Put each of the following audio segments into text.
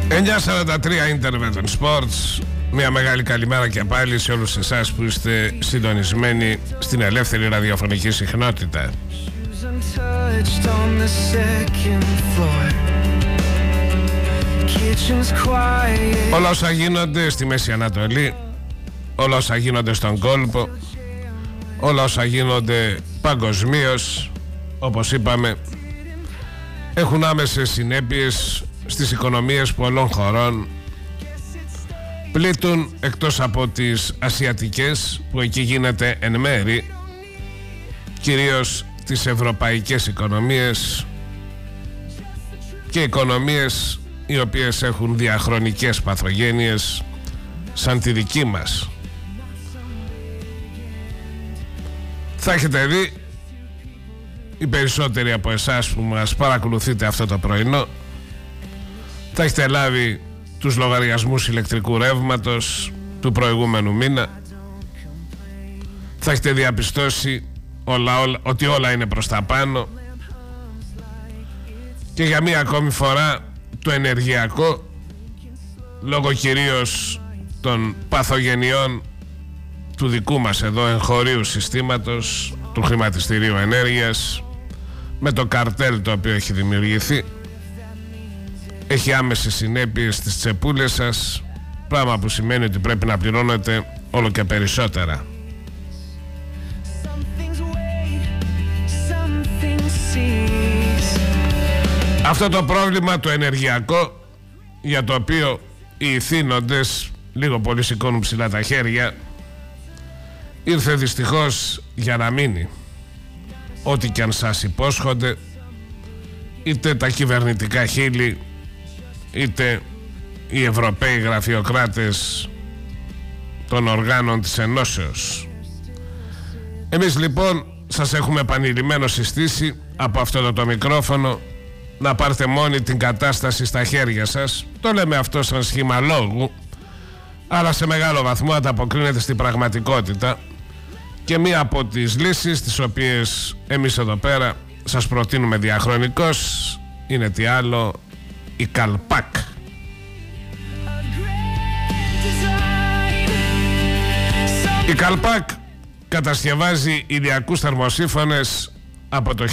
9:43 Intervention Sports. Μια μεγάλη καλημέρα και πάλι σε όλους εσάς που είστε συντονισμένοι στην ελεύθερη ραδιοφωνική συχνότητα. Όλα όσα γίνονται στη Μέση Ανατολή, όλα όσα γίνονται στον κόλπο, όλα όσα γίνονται παγκοσμίως, όπως είπαμε, έχουν άμεσες συνέπειες στις οικονομίες πολλών χωρών. Πλήττουν, εκτός από τις ασιατικές που εκεί γίνεται εν μέρη, κυρίως τις ευρωπαϊκές οικονομίες και οικονομίες οι οποίες έχουν διαχρονικές παθογένειες σαν τη δική μας. Θα έχετε δει, οι περισσότεροι από εσάς που μας παρακολουθείτε αυτό το πρωινό, θα έχετε λάβει τους λογαριασμούς ηλεκτρικού ρεύματος του προηγούμενου μήνα. Θα έχετε διαπιστώσει ότι όλα είναι προς τα πάνω. Και για μία ακόμη φορά το ενεργειακό, λόγω κυρίως των παθογενειών του δικού μας εδώ εγχωρίου συστήματος, του χρηματιστηρίου ενέργειας, με το καρτέλ το οποίο έχει δημιουργηθεί, έχει άμεσες συνέπειες στις τσεπούλες σας, πράγμα που σημαίνει ότι πρέπει να πληρώνετε όλο και περισσότερα. Αυτό το πρόβλημα το ενεργειακό, για το οποίο οι ηθήνοντες λίγο πολύ σηκώνουν ψηλά τα χέρια, ήρθε δυστυχώς για να μείνει. Ό,τι και αν σας υπόσχονται, είτε τα κυβερνητικά χείλη, είτε οι Ευρωπαίοι γραφειοκράτες των οργάνων της Ενώσεως. Εμείς λοιπόν σας έχουμε επανειλημμένως συστήσει από αυτό το μικρόφωνο να πάρετε μόνοι την κατάσταση στα χέρια σας. Το λέμε αυτό σαν σχήμα λόγου, αλλά σε μεγάλο βαθμό ανταποκρίνεται στην πραγματικότητα, και μία από τις λύσεις τις οποίες εμείς εδώ πέρα σας προτείνουμε διαχρονικώς είναι τι άλλο, η Καλπάκ. Η Καλπάκ κατασκευάζει ηλιακούς θερμοσύφωνες από το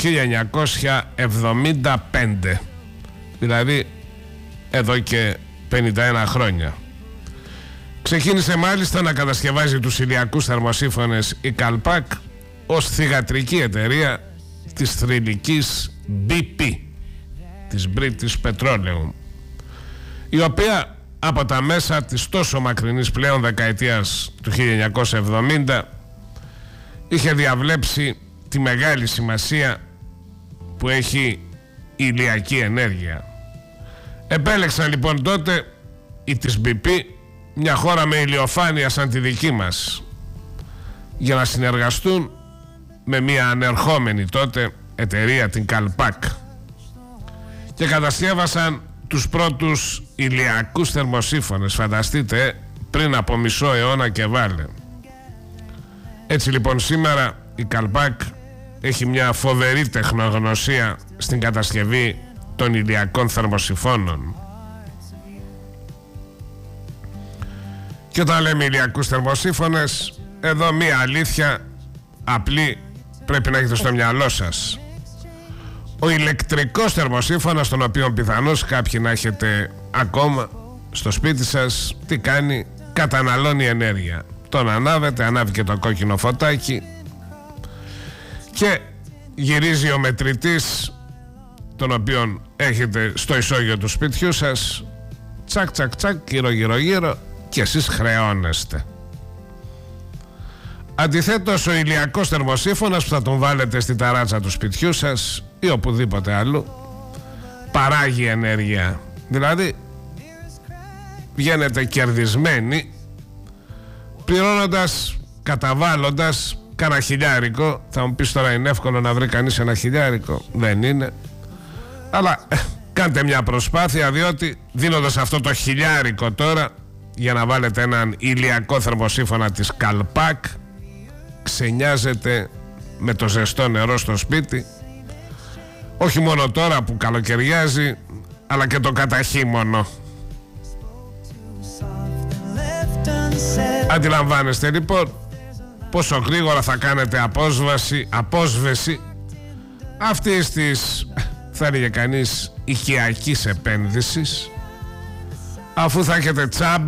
1975, δηλαδή εδώ και 51 χρόνια. Ξεκίνησε μάλιστα να κατασκευάζει τους ηλιακούς θερμοσύφωνες η Καλπάκ ως θυγατρική εταιρεία της θρυλικής BP, της British Petroleum, η οποία από τα μέσα της τόσο μακρινής πλέον δεκαετίας του 1970 είχε διαβλέψει τη μεγάλη σημασία που έχει η ηλιακή ενέργεια. Επέλεξαν λοιπόν τότε οι της BP, μια χώρα με ηλιοφάνεια σαν τη δική μας, για να συνεργαστούν με μια ανερχόμενη τότε εταιρεία, την Καλπάκ, και κατασκεύασαν τους πρώτους ηλιακούς θερμοσύφωνες, φανταστείτε, πριν από μισό αιώνα και βάλε. Έτσι λοιπόν σήμερα η Καλπάκ έχει μια φοβερή τεχνογνωσία στην κατασκευή των ηλιακών θερμοσυφώνων. Και όταν λέμε ηλιακούς θερμοσύφωνες, εδώ μία αλήθεια απλή πρέπει να έχετε στο μυαλό σας. Ο ηλεκτρικός θερμοσύφωνας, τον οποίο πιθανώς κάποιοι να έχετε ακόμα στο σπίτι σας, τι κάνει? Καταναλώνει ενέργεια. Τον ανάβετε, ανάβει και το κόκκινο φωτάκι και γυρίζει ο μετρητής, τον οποίον έχετε στο ισόγειο του σπιτιού σας, τσακ τσακ τσακ, γύρω γύρω, και εσείς χρεώνεστε. Αντιθέτως, ο ηλιακός θερμοσύφωνας που θα τον βάλετε στη ταράτσα του σπιτιού σας ή οπουδήποτε αλλού, παράγει ενέργεια. Δηλαδή βγαίνετε κερδισμένοι, πληρώνοντας, καταβάλλοντας κάνα χιλιάρικο. Θα μου πεις τώρα, είναι εύκολο να βρει κανείς ένα χιλιάρικο? Δεν είναι. Αλλά κάντε μια προσπάθεια, διότι δίνοντας αυτό το χιλιάρικο τώρα για να βάλετε έναν ηλιακό θερμοσύφωνα της Καλπάκ, ξενιάζετε με το ζεστό νερό στο σπίτι, όχι μόνο τώρα που καλοκαιριάζει, αλλά και το καταχείμωνο. Αντιλαμβάνεστε λοιπόν πόσο γρήγορα θα κάνετε απόσβεση αυτής της, θα έλεγε κανείς, οικιακής επένδυσης, αφού θα έχετε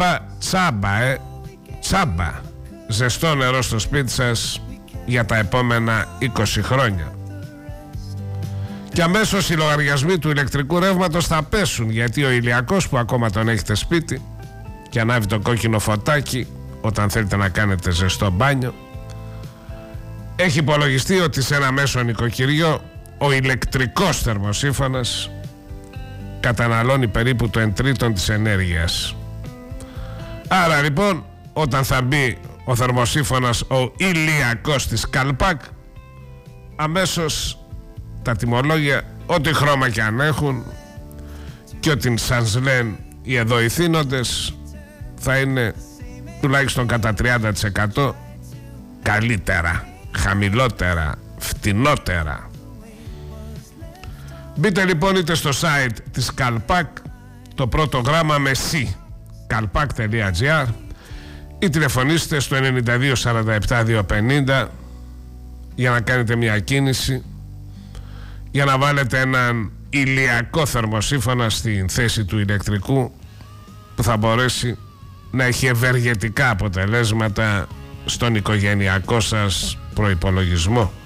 τσάμπα ζεστό νερό στο σπίτι σας για τα επόμενα 20 χρόνια. Και αμέσως οι λογαριασμοί του ηλεκτρικού ρεύματος θα πέσουν, γιατί ο ηλιακός που ακόμα τον έχετε σπίτι και ανάβει το κόκκινο φωτάκι όταν θέλετε να κάνετε ζεστό μπάνιο, έχει υπολογιστεί ότι σε ένα μέσο νοικοκυριό ο ηλεκτρικός θερμοσύφωνας καταναλώνει περίπου το 1/3 της ενέργειας. Άρα λοιπόν, όταν θα μπει ο θερμοσύφωνας ο ηλιακός της Καλπάκ, αμέσως τα τιμολόγια, ό,τι χρώμα και αν έχουν και ό,τι σας λένε οι εδώ ηθήνοντες, θα είναι τουλάχιστον κατά 30% καλύτερα, χαμηλότερα, φτηνότερα. Μπείτε λοιπόν είτε στο site της Καλπάκ, το πρώτο γράμμα με C, kalpak.gr, ή τηλεφωνήστε στο 92 47 250 για να κάνετε μια κίνηση, για να βάλετε έναν ηλιακό θερμοσύφωνα στην θέση του ηλεκτρικού, που θα μπορέσει να έχει ευεργετικά αποτελέσματα στον οικογενειακό σας προϋπολογισμό.